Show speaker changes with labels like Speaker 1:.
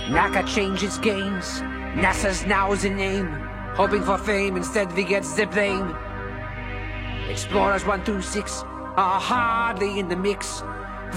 Speaker 1: Naka changes games. NASA's now's a name. Hoping for fame, instead we get the blame. Explorers 1 through 6 are hardly in the mix.